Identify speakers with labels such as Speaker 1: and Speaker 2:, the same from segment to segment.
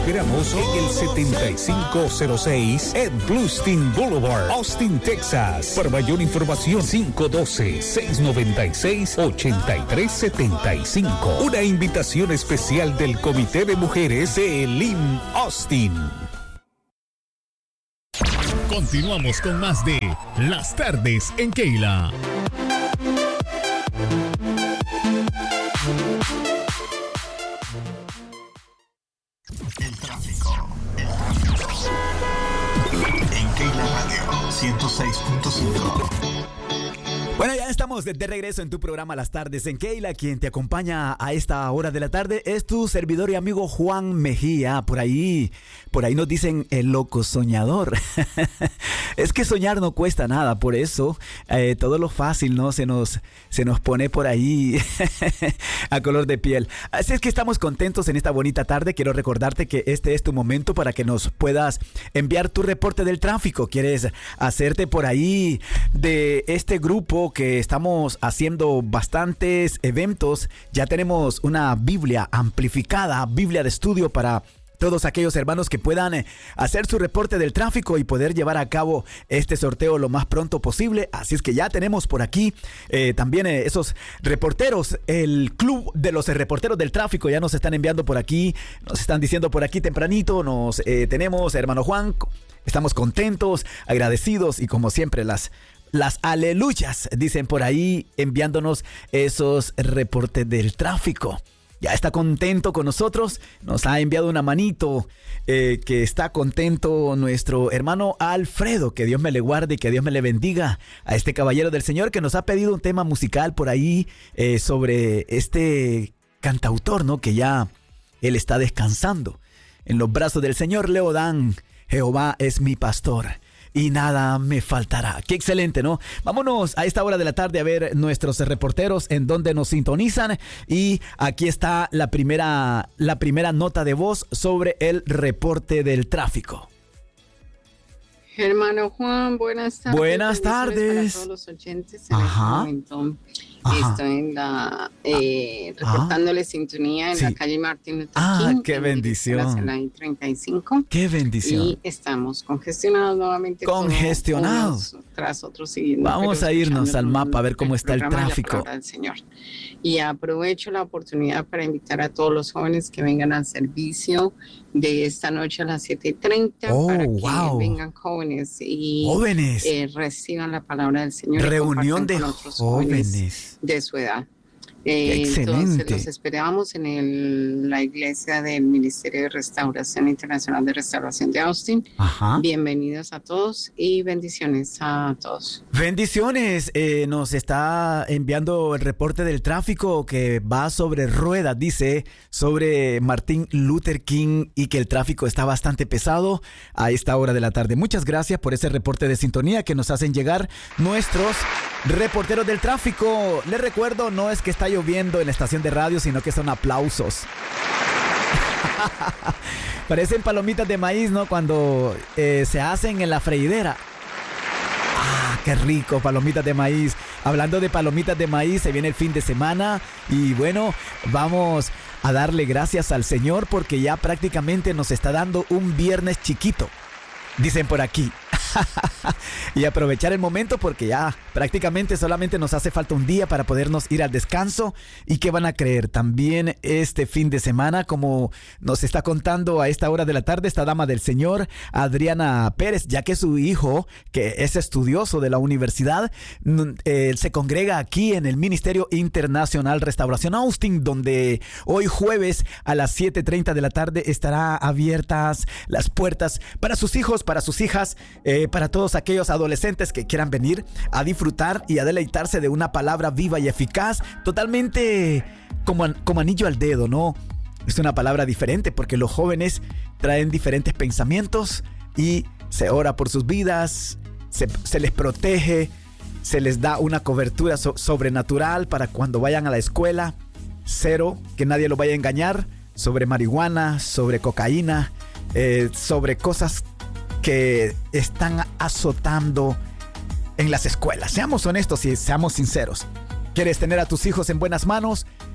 Speaker 1: esperamos en el 7506 Ed Bluestein Boulevard, Austin, Texas. Para mayor información, 512-696-8375. Una invitación especial del Comité de Mujeres de Elim Austin.
Speaker 2: Continuamos con más de Las Tardes en Keila.
Speaker 3: El tráfico. En Keila Radio 106.5.
Speaker 4: Bueno, ya estamos de regreso en tu programa Las Tardes en Keila. Quien te acompaña a esta hora de la tarde es tu servidor y amigo Juan Mejía. Por ahí nos dicen el loco soñador. Es que soñar no cuesta nada, por eso todo lo fácil, ¿no? Se nos pone por ahí a color de piel. Así es que estamos contentos en esta bonita tarde. Quiero recordarte que este es tu momento para que nos puedas enviar tu reporte del tráfico. ¿Quieres hacerte por ahí de este grupo que estamos haciendo bastantes eventos? Ya tenemos una Biblia amplificada, Biblia de estudio para todos aquellos hermanos que puedan hacer su reporte del tráfico y poder llevar a cabo este sorteo lo más pronto posible. Así es que ya tenemos por aquí también esos reporteros, el club de los reporteros del tráfico ya nos están enviando por aquí, nos están diciendo por aquí tempranito, nos tenemos, hermano Juan, estamos contentos, agradecidos y como siempre las aleluyas, dicen por ahí, enviándonos esos reportes del tráfico. Ya está contento con nosotros, nos ha enviado una manito, que está contento nuestro hermano Alfredo, que Dios me le guarde y que Dios me le bendiga a este caballero del Señor que nos ha pedido un tema musical por ahí sobre este cantautor, ¿no? Que ya él está descansando en los brazos del Señor. Leodán, Jehová es mi pastor y nada me faltará. Qué excelente, ¿no? Vámonos a esta hora de la tarde a ver nuestros reporteros en donde nos sintonizan. Y aquí está la primera nota de voz sobre el reporte del tráfico.
Speaker 5: Hermano Juan, buenas tardes.
Speaker 4: Buenas tardes.
Speaker 5: Para todos los oyentes. En este momento estoy reportándole sintonía en la calle Martín Luther King.
Speaker 4: ¡Qué bendición!
Speaker 5: La I-35.
Speaker 4: ¡Qué bendición!
Speaker 5: Y estamos congestionados nuevamente.
Speaker 4: Congestionados.
Speaker 5: Tras otros siguiendo.
Speaker 4: Vamos a irnos al mapa a ver cómo está el tráfico.
Speaker 5: Del Señor. Y aprovecho la oportunidad para invitar a todos los jóvenes que vengan al servicio de esta noche a las 7:30 para que vengan jóvenes y reciban la palabra del Señor.
Speaker 4: Reunión de jóvenes
Speaker 5: de su edad.
Speaker 4: Excelente.
Speaker 5: Entonces los esperamos en la iglesia del Ministerio de Restauración Internacional de Restauración de Austin. Bienvenidos a todos y bendiciones a todos.
Speaker 4: Bendiciones. Nos está enviando el reporte del tráfico que va sobre ruedas, dice, sobre Martin Luther King, y que el tráfico está bastante pesado a esta hora de la tarde. Muchas gracias por ese reporte de sintonía que nos hacen llegar nuestros reporteros del tráfico. Les recuerdo, no es que está lloviendo en la estación de radio, sino que son aplausos. Parecen palomitas de maíz, ¿no? Cuando se hacen en la freidera. ¡Qué rico! Palomitas de maíz. Hablando de palomitas de maíz, se viene el fin de semana y bueno, vamos a darle gracias al Señor porque ya prácticamente nos está dando un viernes chiquito, dicen por aquí. Y aprovechar el momento porque ya prácticamente solamente nos hace falta un día para podernos ir al descanso. ¿Y qué van a creer? También este fin de semana, como nos está contando a esta hora de la tarde esta dama del Señor, Adriana Pérez, ya que su hijo, que es estudioso de la universidad, se congrega aquí en el Ministerio Internacional Restauración Austin, donde hoy jueves a las 7:30 de la tarde estará abiertas las puertas para sus hijos, para sus hijas, para todos aquellos adolescentes que quieran venir a disfrutar y a deleitarse de una palabra viva y eficaz, totalmente como anillo al dedo, ¿no? Es una palabra diferente porque los jóvenes traen diferentes pensamientos y se ora por sus vidas, se les protege, se les da una cobertura sobrenatural para cuando vayan a la escuela. Cero, que nadie lo vaya a engañar sobre marihuana, sobre cocaína, sobre cosas que están azotando en las escuelas. Seamos honestos y seamos sinceros. ¿Quieres tener a tus hijos en buenas manos?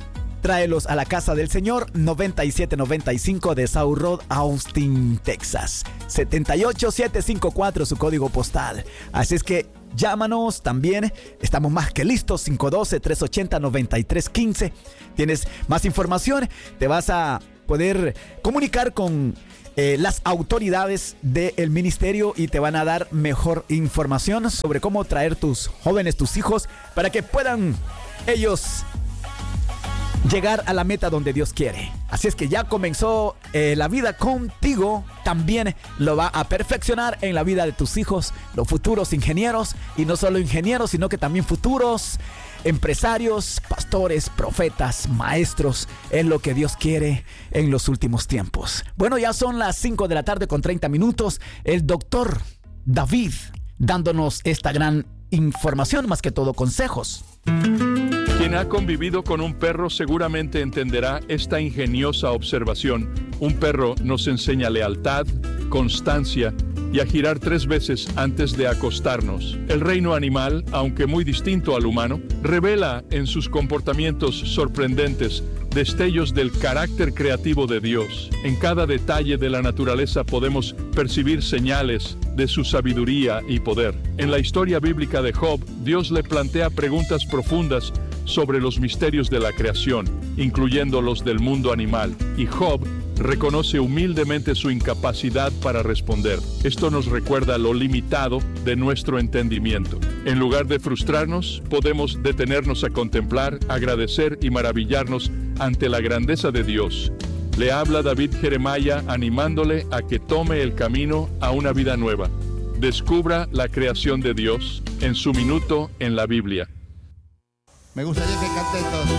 Speaker 4: tráelos a la Casa del Señor, 9795 de South Road, Austin, Texas. 78754 su código postal. Así es que llámanos también, estamos más que listos, 512-380-9315. Tienes más información, te vas a poder comunicar con las autoridades del ministerio y te van a dar mejor información sobre cómo traer tus jóvenes, tus hijos, para que puedan ellos llegar a la meta donde Dios quiere. Así es que ya comenzó la vida contigo, también lo va a perfeccionar en la vida de tus hijos, los futuros ingenieros, y no solo ingenieros, sino que también futuros empresarios, pastores, profetas, maestros. Es lo que Dios quiere en los últimos tiempos. Bueno, ya son las 5 de la tarde con 30 minutos. El doctor David dándonos esta gran información, más que todo consejos.
Speaker 6: Quien ha convivido con un perro seguramente entenderá esta ingeniosa observación. Un perro nos enseña lealtad, constancia y a girar 3 veces antes de acostarnos. El reino animal, aunque muy distinto al humano, revela en sus comportamientos sorprendentes destellos del carácter creativo de Dios. En cada detalle de la naturaleza podemos percibir señales de su sabiduría y poder. En la historia bíblica de Job, Dios le plantea preguntas profundas sobre los misterios de la creación, incluyendo los del mundo animal, y Job reconoce humildemente su incapacidad para responder. Esto nos recuerda lo limitado de nuestro entendimiento. En lugar de frustrarnos, podemos detenernos a contemplar, agradecer y maravillarnos ante la grandeza de Dios. Le habla David Jeremiah animándole a que tome el camino a una vida nueva. Descubra la creación de Dios en su minuto en la Biblia.
Speaker 7: Me gustaría que canten todos.